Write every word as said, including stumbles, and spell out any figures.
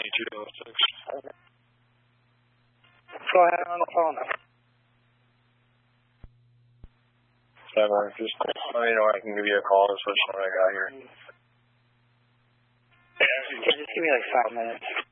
ninety-two oh six. Okay. Go ahead on the phone. Never. Just let me know I can give you a call. That's what I got here. Yeah, just give me like five minutes.